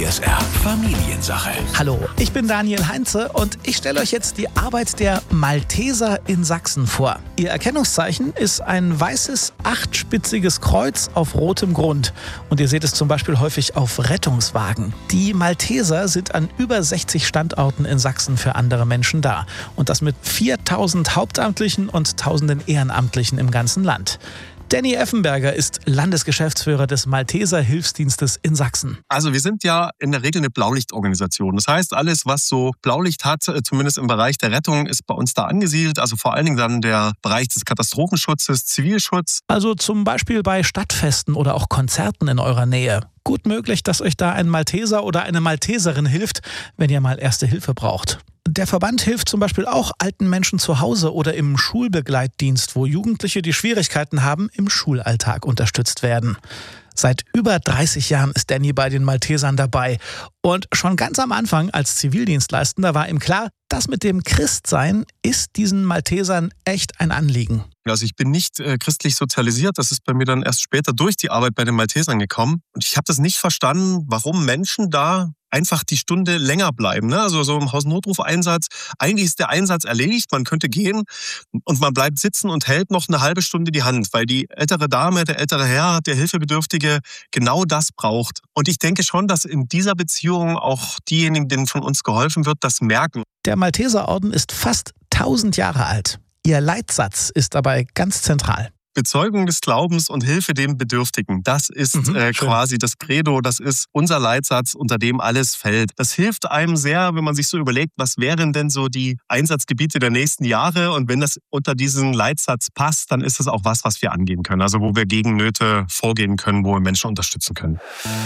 PSR Familiensache. Hallo, ich bin Daniel Heinze und ich stelle euch jetzt die Arbeit der Malteser in Sachsen vor. Ihr Erkennungszeichen ist ein weißes, achtspitziges Kreuz auf rotem Grund. Und ihr seht es zum Beispiel häufig auf Rettungswagen. Die Malteser sind an über 60 Standorten in Sachsen für andere Menschen da. Und das mit 4000 Hauptamtlichen und Tausenden Ehrenamtlichen im ganzen Land. Danny Effenberger ist Landesgeschäftsführer des Malteser Hilfsdienstes in Sachsen. Also wir sind ja in der Regel eine Blaulichtorganisation. Das heißt, alles, was so Blaulicht hat, zumindest im Bereich der Rettung, ist bei uns da angesiedelt. Also vor allen Dingen dann der Bereich des Katastrophenschutzes, Zivilschutz. Also zum Beispiel bei Stadtfesten oder auch Konzerten in eurer Nähe. Gut möglich, dass euch da ein Malteser oder eine Malteserin hilft, wenn ihr mal Erste Hilfe braucht. Der Verband hilft zum Beispiel auch alten Menschen zu Hause oder im Schulbegleitdienst, wo Jugendliche, die Schwierigkeiten haben, im Schulalltag unterstützt werden. Seit über 30 Jahren ist Danny bei den Maltesern dabei. Und schon ganz am Anfang als Zivildienstleistender war ihm klar, das mit dem Christsein ist diesen Maltesern echt ein Anliegen. Also ich bin nicht christlich sozialisiert, das ist bei mir dann erst später durch die Arbeit bei den Maltesern gekommen. Und ich habe das nicht verstanden, warum Menschen da einfach die Stunde länger bleiben. Ne? Also so im Hausnotrufeinsatz, eigentlich ist der Einsatz erledigt, man könnte gehen und man bleibt sitzen und hält noch eine halbe Stunde die Hand, weil die ältere Dame, der ältere Herr, der Hilfebedürftige genau das braucht. Und ich denke schon, dass in dieser Beziehung auch diejenigen, denen von uns geholfen wird, das merken. Der Malteserorden ist fast 1000 Jahre alt. Ihr Leitsatz ist dabei ganz zentral. Bezeugung des Glaubens und Hilfe dem Bedürftigen. Das ist quasi das Credo, das ist unser Leitsatz, unter dem alles fällt. Das hilft einem sehr, wenn man sich so überlegt, was wären denn so die Einsatzgebiete der nächsten Jahre? Und wenn das unter diesen Leitsatz passt, dann ist das auch was wir angehen können. Also wo wir gegen Nöte vorgehen können, wo wir Menschen unterstützen können.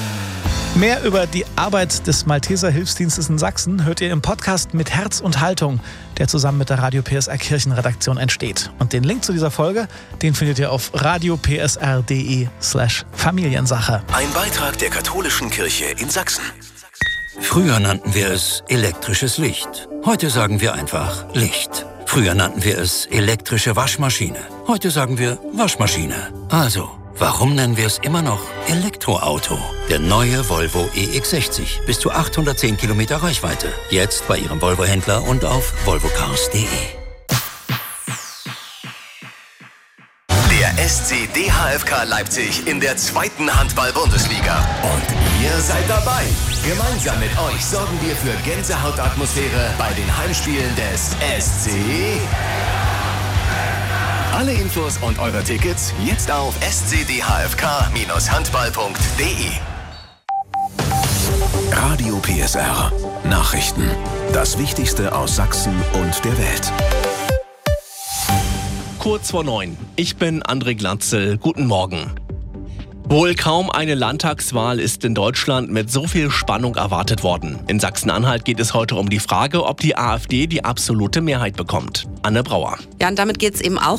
Mehr über die Arbeit des Malteser Hilfsdienstes in Sachsen hört ihr im Podcast Mit Herz und Haltung, der zusammen mit der Radio PSR Kirchenredaktion entsteht. Und den Link zu dieser Folge, den findet ihr auf radiopsr.de/Familiensache. Ein Beitrag der Katholischen Kirche in Sachsen. Früher nannten wir es elektrisches Licht. Heute sagen wir einfach Licht. Früher nannten wir es elektrische Waschmaschine. Heute sagen wir Waschmaschine. Also, warum nennen wir es immer noch Elektroauto? Der neue Volvo EX60. Bis zu 810 Kilometer Reichweite. Jetzt bei Ihrem Volvo-Händler und auf volvocars.de. Der SC DHFK Leipzig in der 2. Handball-Bundesliga. Und ihr seid dabei. Gemeinsam mit euch sorgen wir für Gänsehautatmosphäre bei den Heimspielen des SC. Alle Infos und eure Tickets jetzt auf scdhfk-handball.de. Radio PSR Nachrichten. Das Wichtigste aus Sachsen und der Welt. Kurz vor 9. Ich bin André Glatzel. Guten Morgen. Wohl kaum eine Landtagswahl ist in Deutschland mit so viel Spannung erwartet worden. In Sachsen-Anhalt geht es heute um die Frage, ob die AfD die absolute Mehrheit bekommt. Anne Brauer. Ja, und damit geht es eben auch